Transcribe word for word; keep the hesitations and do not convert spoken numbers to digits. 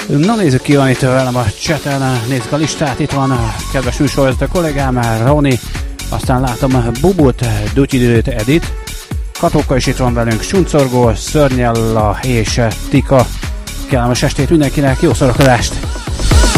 Na nézzük ki van itt velem a chaten, nézzük a listát, itt van a kedves műsorvezető kollégám, Roni, aztán látom Bubut, Dutyidőt, Edit, Katóka is itt van velünk, Suncorgó, Szörnyella és Tika. Kellemes estét mindenkinek, jó szórakozást!